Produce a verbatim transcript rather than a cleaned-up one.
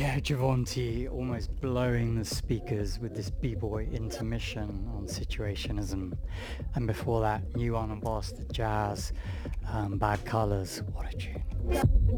Yeah, Javonte almost blowing the speakers with this b-boy intermission on Situationism. And before that, New on and Boss, the Jazz, um, Bad Colors. What a tune.